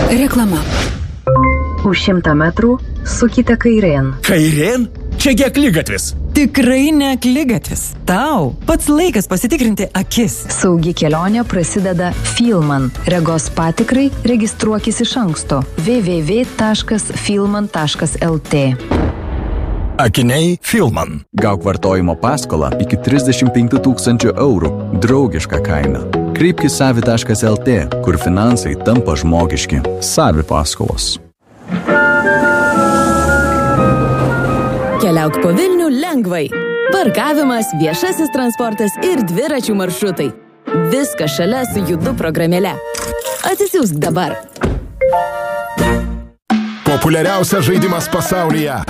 Reklama. Už 100 metrų sukite kairėn. Kairėn? Čiagi akligatvis. Tikrai ne akligatvis. Tau pats laikas pasitikrinti akis. Saugi kelionė prasideda Filman. Regos patikrai registruokis iš anksto. www.filman.lt. Akiniai Filman. Gauk vartojimo paskolą iki 35 000 eurų. Draugiška kaina. Kreipkis savi.lt, kur finansai tampa žmogiški. Savi paskolos. Keliauk po Vilnių lengvai. Parkavimas, viešasis transportas ir dviračių maršrutai. Viskas šalia su Judu programėle. Atsisiųsk dabar. Populiariausias žaidimas pasaulyje.